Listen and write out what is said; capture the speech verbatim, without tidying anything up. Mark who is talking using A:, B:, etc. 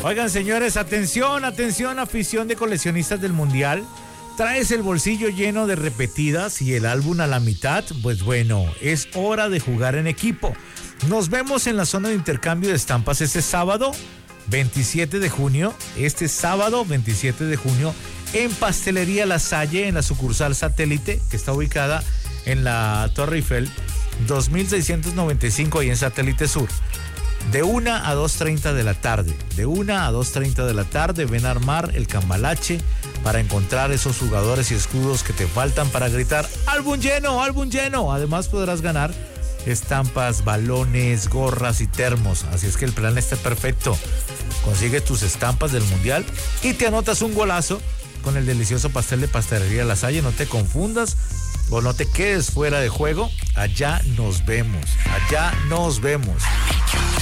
A: Oigan, señores, atención, atención, afición de coleccionistas del Mundial. ¿Traes el bolsillo lleno de repetidas y el álbum a la mitad? Pues bueno, es hora de jugar en equipo. Nos vemos en la zona de intercambio de estampas este sábado, veintisiete de junio. Este sábado, veintisiete de junio, en Pastelería La Salle, en la sucursal Satélite, que está ubicada en la Torre Eiffel, dos mil seiscientos noventa y cinco, ahí en Satélite Sur. De una a dos treinta de la tarde. De una a dos treinta de la tarde, ven a armar el cambalache para encontrar esos jugadores y escudos que te faltan para gritar ¡álbum lleno, álbum lleno! Además podrás ganar estampas, balones, gorras y termos. Así es que el plan está perfecto. Consigue tus estampas del Mundial y te anotas un golazo con el delicioso pastel de Pastelería La Salle. No te confundas o no te quedes fuera de juego. Allá nos vemos. Allá nos vemos.